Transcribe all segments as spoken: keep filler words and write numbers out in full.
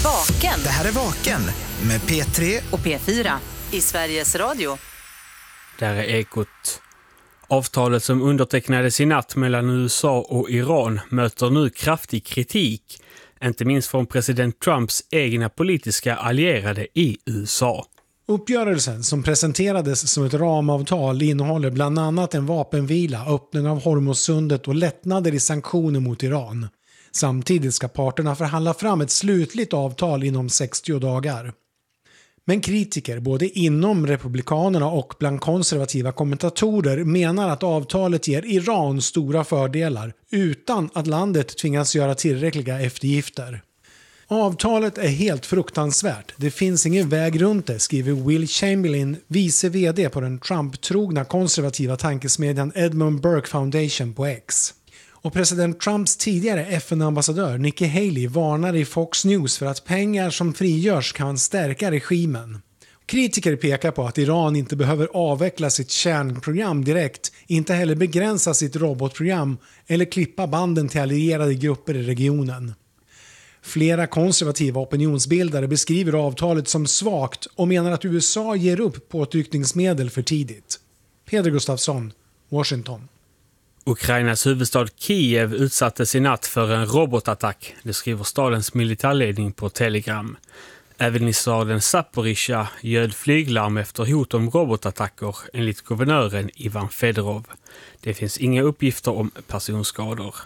Vaken. Det här är Vaken med P tre och P fyra i Sveriges Radio. Där är Ekot. Avtalet som undertecknades i natt mellan U S A och Iran möter nu kraftig kritik, inte minst från president Trumps egna politiska allierade i U S A. Uppgörelsen som presenterades som ett ramavtal innehåller bland annat en vapenvila, öppning av Hormuzsundet och lättnader i sanktioner mot Iran. Samtidigt ska parterna förhandla fram ett slutligt avtal inom sextio dagar. Men kritiker både inom republikanerna och bland konservativa kommentatorer menar att avtalet ger Iran stora fördelar utan att landet tvingas göra tillräckliga eftergifter. Avtalet är helt fruktansvärt. Det finns ingen väg runt det, skriver Will Chamberlain, vice vd på den Trump-trogna konservativa tankesmedjan Edmund Burke Foundation på X. Och president Trumps tidigare F N-ambassadör Nikki Haley varnar i Fox News för att pengar som frigörs kan stärka regimen. Kritiker pekar på att Iran inte behöver avveckla sitt kärnprogram direkt, inte heller begränsa sitt robotprogram eller klippa banden till allierade grupper i regionen. Flera konservativa opinionsbildare beskriver avtalet som svagt och menar att U S A ger upp påtryckningsmedel för tidigt. Peder Gustafsson, Washington. Ukrainas huvudstad Kiev utsattes i natt för en robotattack, det skriver stadens militärledning på Telegram. Även i staden Zaporizjzja ljöd flyglarm efter hot om robotattacker, enligt guvernören Ivan Fedorov. Det finns inga uppgifter om personskador.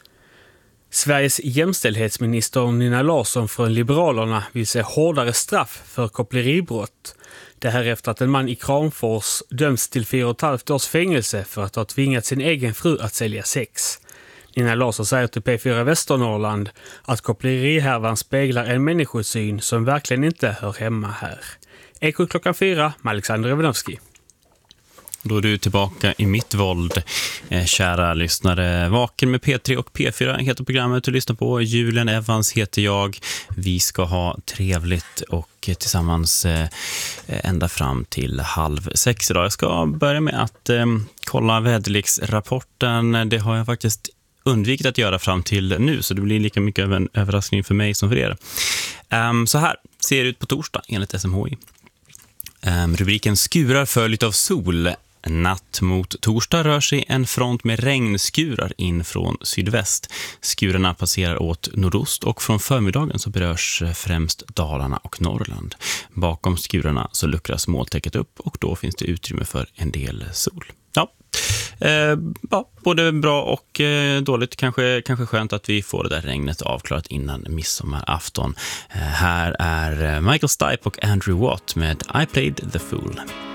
Sveriges jämställdhetsminister Nina Larsson från Liberalerna vill se hårdare straff för koppleribrott. Det här efter att en man i Kramfors döms till fyra och ett halvt års fängelse för att ha tvingat sin egen fru att sälja sex. Nina Larsson säger till P fyra Västernorrland att kopplerihärvan speglar en människosyn som verkligen inte hör hemma här. Eko klockan fyra med Alexander Evenovski. Då är du tillbaka i mitt våld, eh, kära lyssnare. Vaken med P tre och P fyra heter programmet du lyssnar på. Julen Evans heter jag. Vi ska ha trevligt och tillsammans eh, ända fram till halv sex idag. Jag ska börja med att eh, kolla väderleksrapporten. Det har jag faktiskt undvikit att göra fram till nu, så det blir lika mycket av en överraskning för mig som för er. Um, så här ser det ut på torsdag enligt S M H I. Um, rubriken skurar följt av sol. Natt mot torsdag rör sig en front med regnskurar in från sydväst. Skurarna passerar åt nordost och från förmiddagen så berörs främst Dalarna och Norrland. Bakom skurarna så luckras molntäcket upp och då finns det utrymme för en del sol. Ja, eh, ja både bra och eh, dåligt. Kanske, kanske skönt att vi får det där regnet avklarat innan midsommarafton. Eh, här är Michael Stipe och Andrew Watt med I Played the Fool.